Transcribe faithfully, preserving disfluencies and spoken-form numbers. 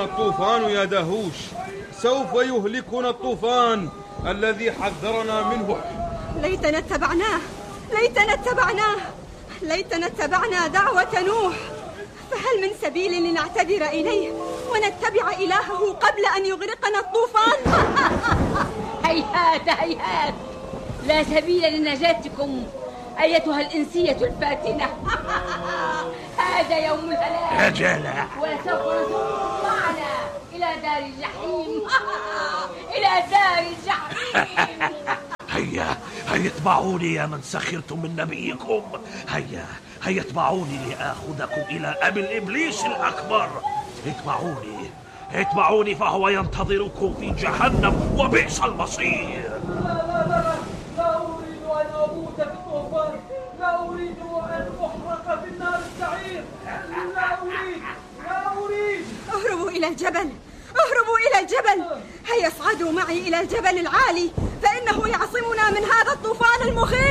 الطوفان يا دهوش، سوف يهلكنا الطوفان الذي حذرنا منه. ليتنا اتبعناه، ليتنا اتبعناه، ليتنا اتبعنا دعوة نوح. فهل من سبيل لنعتذر إليه ونتبع إلهه قبل أن يغرقنا الطوفان؟ هيهات هيهات، لا سبيل لنجاتكم أيتها الإنسية الفاتنة. هذا يوم الهلاك يا جلع، ولسوف نسوقكم معنا إلى دار الجحيم. إلى دار الجحيم. هيا هيا اتبعوني يا من سخرتم من نبيكم. هيا هيا اتبعوني لآخذكم إلى أبي الإبليس الأكبر. اتبعوني اتبعوني فهو ينتظركم في جهنم وبئس المصير. لا لا لا لا أريد أن أموت في الطوفان، لا أريد أن أحرق في النار السعير، لا أريد لا أريد. اهربوا إلى الجبل، اهربوا إلى الجبل. هيا اصعدوا معي إلى الجبل العالي، فإنه يعصمنا من هذا الطوفان المخيف.